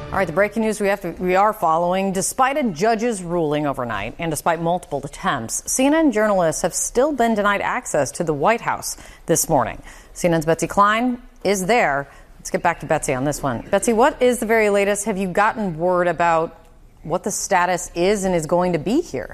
All right, the breaking news we are following. Despite a judge's ruling overnight and despite multiple attempts, CNN journalists have still been denied access to the White House this morning. CNN's Betsy Klein is there. Let's get back to Betsy on this one. Betsy, what is the very latest? Have you gotten word about what the status is and is going to be here?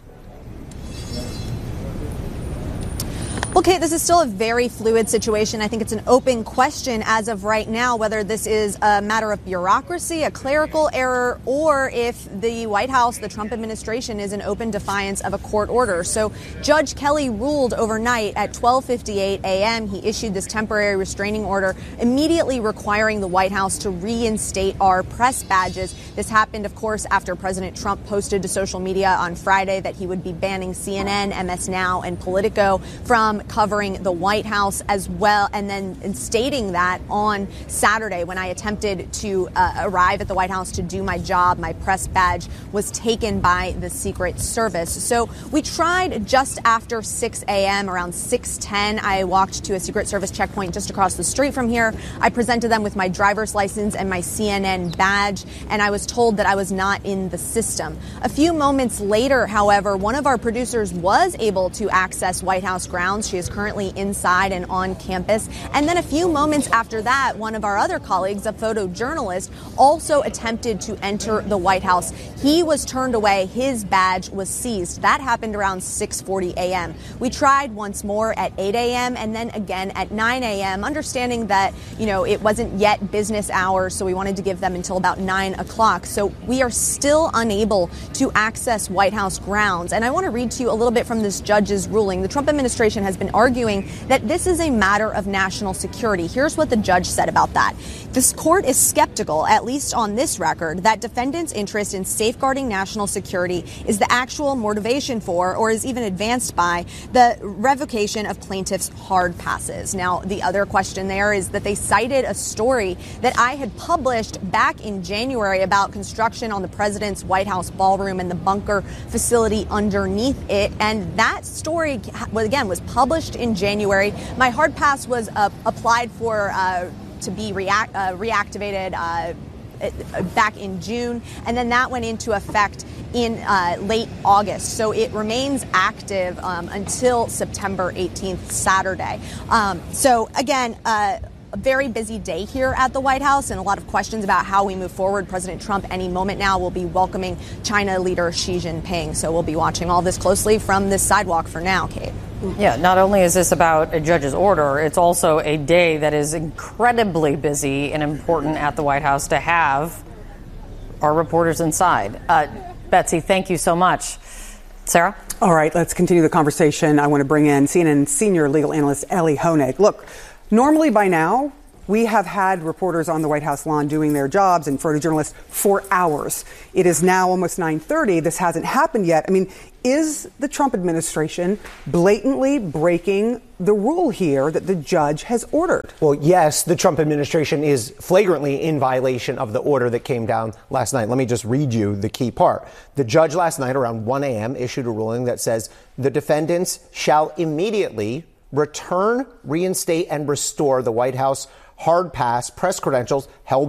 Well, Kate, this is still a very fluid situation. I think it's an open question as of right now whether this is a matter of bureaucracy, a clerical error, or if the White House, the Trump administration, is in open defiance of a court order. So Judge Kelly ruled overnight at 12:58 a.m. He issued this temporary restraining order, immediately requiring the White House to reinstate our press badges. This happened, of course, after President Trump posted to social media on Friday that he would be banning CNN, MS Now, and Politico from covering the White House as well, and then stating that on Saturday when I attempted to arrive at the White House to do my job, my press badge was taken by the Secret Service. So we tried just after 6 a.m., around 6:10. I walked to a Secret Service checkpoint just across the street from here. I presented them with my driver's license and my CNN badge, and I was told that I was not in the system. A few moments later, however, one of our producers was able to access White House grounds. She is currently inside and on campus. And then a few moments after that, one of our other colleagues, a photojournalist, also attempted to enter the White House. He was turned away. His badge was seized. That happened around 6:40 a.m. We tried once more at 8 a.m. and then again at 9 a.m., understanding that, it wasn't yet business hours, so we wanted to give them until about 9 o'clock. So we are still unable to access White House grounds. And I want to read to you a little bit from this judge's ruling. The Trump administration has been arguing that this is a matter of national security. Here's what the judge said about that. This court is skeptical, at least on this record, that defendants' interest in safeguarding national security is the actual motivation for, or is even advanced by, the revocation of plaintiffs' hard passes. Now, the other question there is that they cited a story that I had published back in January about construction on the president's White House ballroom and the bunker facility underneath it. And that story, again, was published in January. My hard pass was applied for to be reactivated back in June, and then that went into effect in late August. So it remains active until September 18th, Saturday. So again, a very busy day here at the White House and a lot of questions about how we move forward. President Trump any moment now will be welcoming China leader Xi Jinping. So we'll be watching all this closely from this sidewalk for now, Kate. Yeah, not only is this about a judge's order, it's also a day that is incredibly busy and important at the White House to have our reporters inside. Betsy, thank you so much. Sarah? All right, let's continue the conversation. I want to bring in CNN senior legal analyst Elie Honig. Look, normally by now, we have had reporters on the White House lawn doing their jobs and photojournalists for hours. It is now almost 9:30. This hasn't happened yet. I mean, is the Trump administration blatantly breaking the rule here that the judge has ordered? Well, yes, the Trump administration is flagrantly in violation of the order that came down last night. Let me just read you the key part. The judge last night around 1 a.m. issued a ruling that says the defendants shall immediately return, reinstate, and restore the White House hard pass press credentials held